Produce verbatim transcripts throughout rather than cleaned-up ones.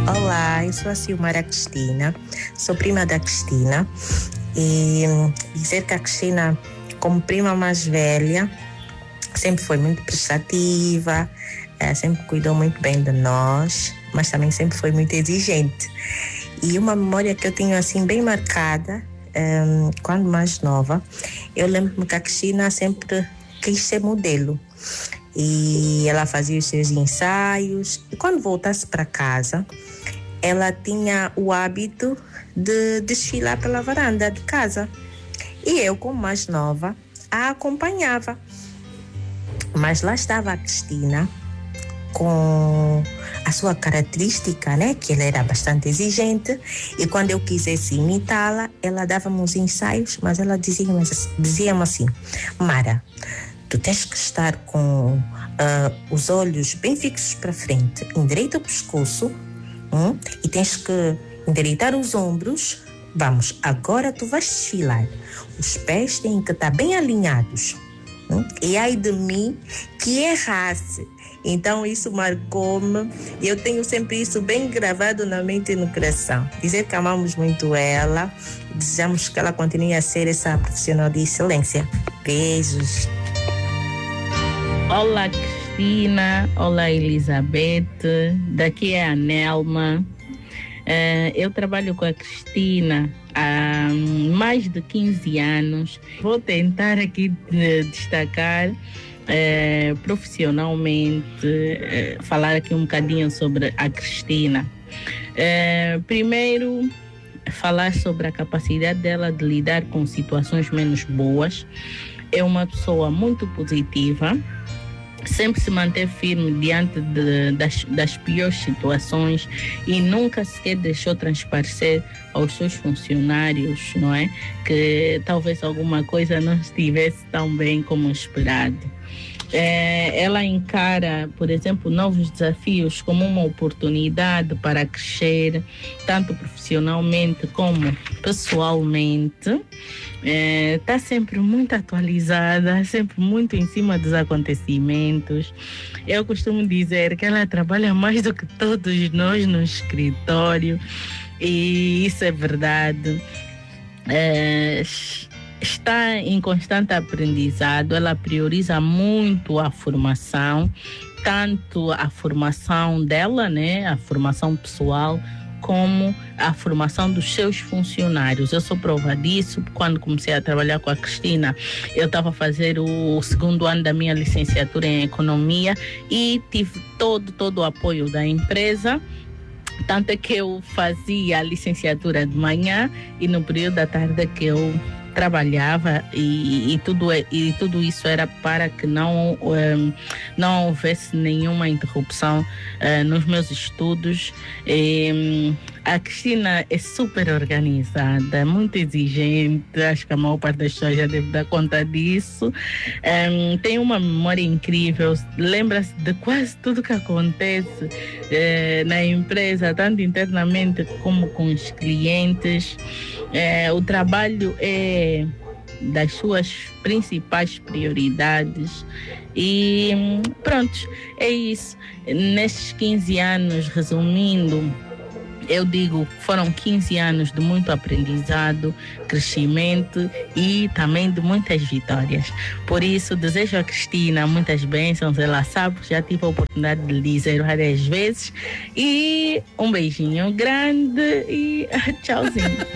Olá, eu sou a Silmara Cristina, sou prima da Cristina e dizer que a Cristina, como prima mais velha, sempre foi muito prestativa, sempre cuidou muito bem de nós, mas também sempre foi muito exigente. E uma memória que eu tenho assim bem marcada, um, quando mais nova, eu lembro-me que a Cristina sempre quis ser modelo. E ela fazia os seus ensaios. E quando voltasse para casa, ela tinha o hábito de desfilar pela varanda de casa. E eu, como mais nova, a acompanhava. Mas lá estava a Cristina, com a sua característica, né? Que ela era bastante exigente. E quando eu quisesse imitá-la, ela dava-me os ensaios, mas ela dizia-me dizia assim: Mara, tu tens que estar com uh, os olhos bem fixos para frente, endireita o pescoço, hum, e tens que endireitar os ombros. Vamos, agora tu vais desfilar. Os pés têm que estar bem alinhados. Hum, e ai de mim que errasse. Então isso marcou-me e eu tenho sempre isso bem gravado na mente e no coração. Dizer que amamos muito ela, desejamos que ela continue a ser essa profissional de excelência. Beijos. Olá, Cristina. Olá, Elizabeth. Daqui é a Nelma. Uh, eu trabalho com a Cristina há mais de quinze anos. Vou tentar aqui destacar uh, profissionalmente, uh, falar aqui um bocadinho sobre a Cristina. Uh, primeiro, falar sobre a capacidade dela de lidar com situações menos boas. É uma pessoa muito positiva, sempre se manteve firme diante de, das, das piores situações e nunca sequer deixou transparecer aos seus funcionários, não é? Que talvez alguma coisa não estivesse tão bem como esperado. É, ela encara, por exemplo, novos desafios como uma oportunidade para crescer, tanto profissionalmente como pessoalmente. Está é, sempre muito atualizada, sempre muito em cima dos acontecimentos. Eu costumo dizer que ela trabalha mais do que todos nós no escritório, e isso é verdade. É, está em constante aprendizado, ela prioriza muito a formação, tanto a formação dela, né, a formação pessoal, como a formação dos seus funcionários. Eu sou prova disso. Quando comecei a trabalhar com a Cristina, eu estava a fazer o segundo ano da minha licenciatura em Economia e tive todo, todo o apoio da empresa. Tanto é que eu fazia a licenciatura de manhã e no período da tarde que eu trabalhava e, e, tudo, e tudo isso era para que não, um, não houvesse nenhuma interrupção uh, nos meus estudos. E, um, a Cristina é super organizada, muito exigente, acho que a maior parte das pessoas já deve dar conta disso. Um, tem uma memória incrível, lembra-se de quase tudo que acontece uh, na empresa, tanto internamente como com os clientes. Uh, o trabalho é das suas principais prioridades e pronto, é isso. Nestes quinze anos, resumindo, eu digo, foram quinze anos de muito aprendizado, crescimento e também de muitas vitórias. Por isso, desejo a Cristina muitas bênçãos. Ela sabe, já tive a oportunidade de lhe dizer várias vezes. E um beijinho grande e tchauzinho.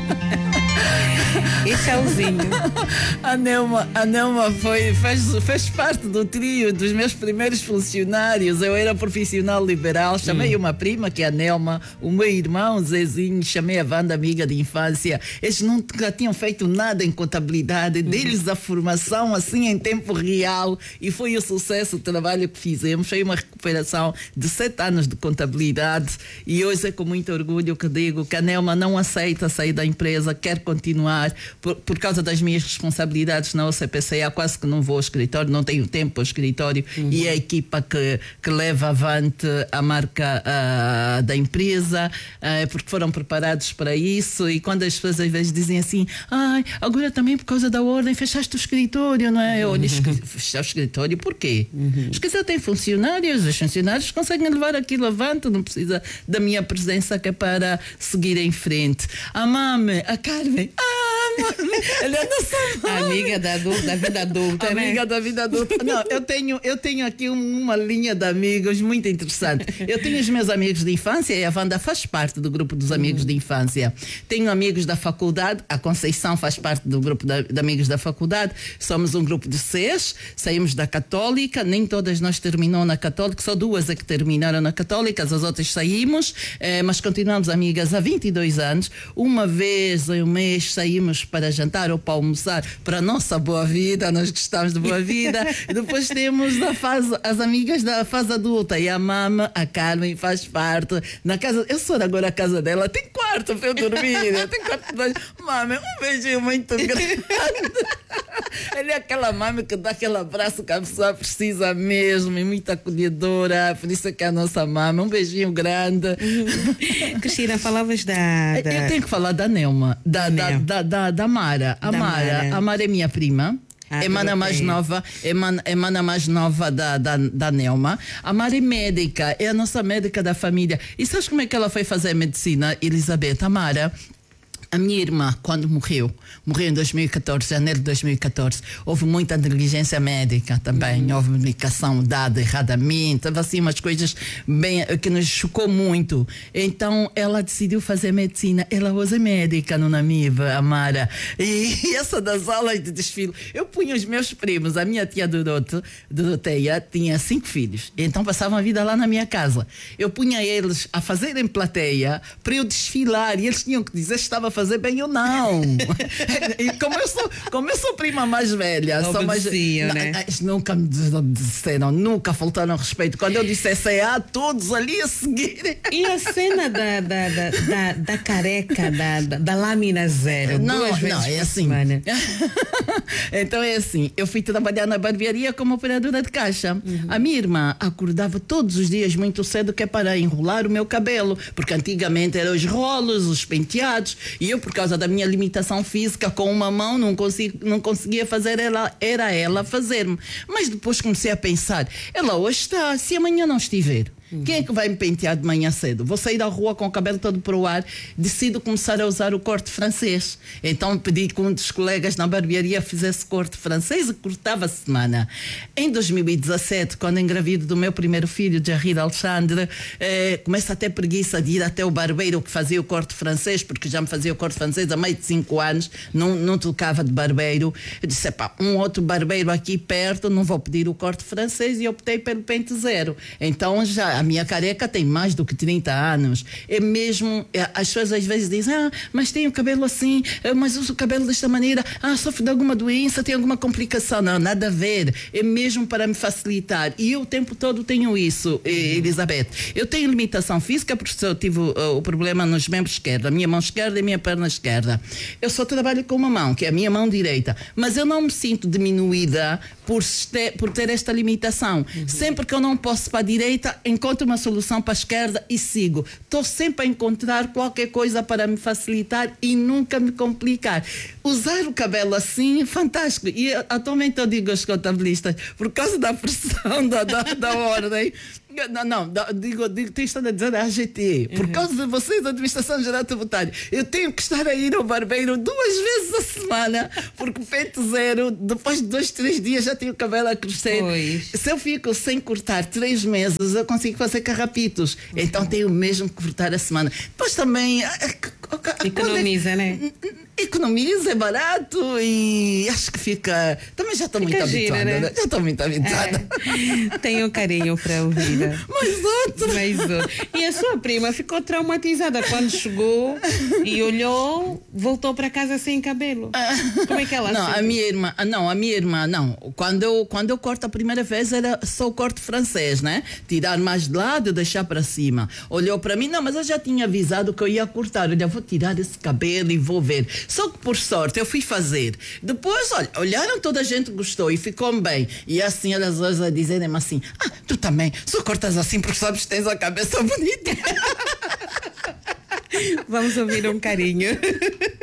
E tchauzinho. A Nelma, a Nelma foi, fez, fez parte do trio dos meus primeiros funcionários. Eu era profissional liberal, chamei hum. uma prima, que é a Nelma, o meu irmão, o Zezinho, chamei a Wanda, amiga de infância. Eles nunca tinham feito nada em contabilidade, hum. deles a formação assim em tempo real, e foi o sucesso do trabalho que fizemos. Foi uma recuperação de sete anos de contabilidade, e hoje é com muito orgulho que digo que a Nelma não aceita sair da empresa, quer continuar continuar, por, por causa das minhas responsabilidades na O C P C A, quase que não vou ao escritório, não tenho tempo ao escritório, uhum. e a equipa que, que leva avante a marca uh, da empresa, uh, porque foram preparados para isso. E quando as pessoas às vezes dizem assim, ai, agora também por causa da ordem fechaste o escritório, não é? Eu olho, uhum. fechar o escritório, por quê? Uhum. O escritório tem funcionários, os funcionários conseguem levar aquilo avante, não precisa da minha presença, que é para seguir em frente. A Mame, a Carmen, ah, Mame, ela é a nossa mãe. Amiga da, da vida adulta, Amiga né? Amiga da vida adulta. Não, eu tenho, eu tenho aqui uma linha de amigos muito interessante. Eu tenho os meus amigos de infância, e a Wanda faz parte do grupo dos amigos uhum. de infância. Tenho amigos da faculdade, a Conceição faz parte do grupo de, de amigos da faculdade. Somos um grupo de seis, saímos da Católica, nem todas nós terminamos na Católica, só duas é que terminaram na Católica, as outras saímos, eh, mas continuamos amigas há vinte e dois anos. Uma vez em um mês saímos para jantar ou para almoçar, para a nossa boa vida, nós gostamos de boa vida. E depois temos a fase, as amigas da fase adulta, e a Mama, a Carmen, faz parte. Na casa, eu sou agora a casa dela, tem quarto para eu dormir, tem quarto para... Mama, um beijinho muito grande. Ele é aquela mãe que dá aquele abraço que a pessoa precisa mesmo, e muito acolhedora, por isso é que é a nossa mãe. Um beijinho grande. Uhum. Cristina, falavas da, da... Eu tenho que falar da Nelma, da, da, da, da, da Mara. A da Mara, Mara. A Mara é minha prima. Ah, é mana mais nova, é mana, é mana mais nova da, da, da Nelma. A Mara é médica, é a nossa médica da família. E sabes como é que ela foi fazer medicina, Elizabeth? A Mara, a minha irmã, quando morreu, morreu em dois mil e catorze, janeiro de dois mil e catorze, houve muita negligência médica também, uhum. houve medicação dada erradamente, houve assim umas coisas bem, que nos chocou muito. Então ela decidiu fazer medicina, ela hoje é médica no Namibe, a Mara. E, e essa das aulas de desfile, eu punha os meus primos, a minha tia Dorote, Doroteia, tinha cinco filhos, então passavam a vida lá na minha casa. Eu punha eles a fazerem plateia para eu desfilar, e eles tinham que dizer se estava a fazer fazer bem ou não. E como eu sou, como eu sou prima mais velha, sou mais, né? nunca me disseram, nunca faltaram respeito. Quando eu dissesse A, todos ali a seguir. E a cena da, da, da, da, da careca, da, da, da lâmina zero? Não, duas vezes não, é assim. Semana. Então é assim, eu fui trabalhar na barbearia como operadora de caixa. Uhum. A minha irmã acordava todos os dias muito cedo, que é para enrolar o meu cabelo, porque antigamente eram os rolos, os penteados, e eu, por causa da minha limitação física, com uma mão não, consigo, não conseguia fazer, ela, era ela fazer-me. Mas depois comecei a pensar, ela hoje está, se amanhã não estiver, quem é que vai me pentear de manhã cedo? Vou sair da rua com o cabelo todo para o ar, decido começar a usar o corte francês. Então pedi que um dos colegas na barbearia fizesse corte francês e cortava a semana. Em dois mil e dezassete, quando engravido do meu primeiro filho, Jair Alexandre, eh, começo a ter preguiça de ir até o barbeiro que fazia o corte francês, porque já me fazia o corte francês há mais de cinco anos, não, não tocava de barbeiro. Eu disse, pá, um outro barbeiro aqui perto, não vou pedir o corte francês, e optei pelo pente zero. Então já a minha careca tem mais do que trinta anos. É mesmo, as pessoas às vezes dizem, ah, mas tenho o cabelo assim, mas uso o cabelo desta maneira, ah, sofro de alguma doença, tem alguma complicação. Não, nada a ver. É mesmo para me facilitar. E eu o tempo todo tenho isso, Elizabeth. Eu tenho limitação física, porque eu tive uh, o problema nos membros esquerdos, a minha mão esquerda e a minha perna esquerda. Eu só trabalho com uma mão, que é a minha mão direita. Mas eu não me sinto diminuída por ter, por ter esta limitação. Uhum. Sempre que eu não posso para a direita, encontro uma solução para a esquerda e sigo. Estou sempre a encontrar qualquer coisa para me facilitar e nunca me complicar. Usar o cabelo assim, fantástico. E atualmente eu digo aos contabilistas, por causa da pressão da, da, da ordem, não, não, digo, digo, tenho estado a dizer a A G T, por uhum. causa de vocês, da Administração Geral Tributária, eu tenho que estar a ir ao barbeiro duas vezes a semana, porque pente zero, depois de dois, três dias já tenho o cabelo a crescer. Pois. Se eu fico sem cortar três meses, eu consigo fazer carrapitos. Uhum. Então tenho mesmo que cortar a semana. Depois também economiza, é, né? Economiza, é barato e acho que fica. Também já estou muito gira, habituada, né? Já estou muito habituada. É. Tenho carinho para ouvir. Mais outro. Mais outro. E a sua prima ficou traumatizada quando chegou e olhou, voltou para casa sem cabelo. Como é que ela Não, sente? a minha irmã, não, a minha irmã, não. Quando eu, quando eu corto a primeira vez era só o corte francês, né? Tirar mais de lado e deixar para cima. Olhou para mim, não, mas eu já tinha avisado que eu ia cortar. Olha, vou tirar esse cabelo e vou ver. Só Só que por sorte eu fui fazer. Depois, olha, olharam, toda a gente gostou e ficou bem. E as senhoras hoje a dizerem-me assim: ah, tu também, só cortas assim porque sabes que tens a cabeça bonita. Vamos ouvir um carinho.